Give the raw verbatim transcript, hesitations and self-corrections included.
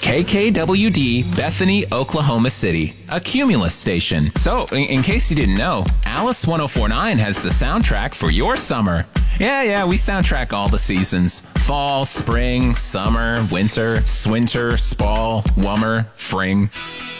K K W D, Bethany, Oklahoma City, a Cumulus station. So, in, in case you didn't know, Alice ten forty-nine has the soundtrack for your summer. Yeah, yeah, we soundtrack all the seasons. Fall, spring, summer, winter, swinter, spall, wummer, fring.